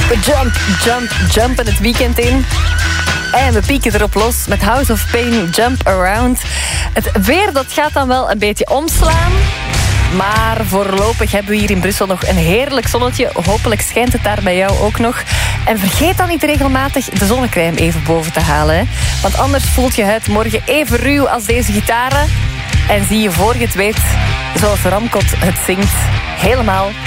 We jumpen het weekend in. En we pieken erop los met House of Pain, Jump Around. Het weer dat gaat dan wel een beetje omslaan. Maar voorlopig hebben we hier in Brussel nog een heerlijk zonnetje. Hopelijk schijnt het daar bij jou ook nog. En vergeet dan niet regelmatig de zonnecrème even boven te halen. Hè? Want anders voelt je huid morgen even ruw als deze gitaren. En zie je voor je het weet, zoals Ramkot het zingt, helemaal